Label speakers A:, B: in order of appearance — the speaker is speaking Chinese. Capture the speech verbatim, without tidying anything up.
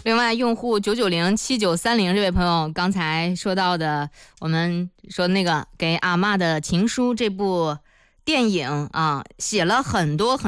A: 另外，用户九九零七九三零这位朋友刚才说到的，我们说那个给阿嬷的情书这部电影啊，写了很多很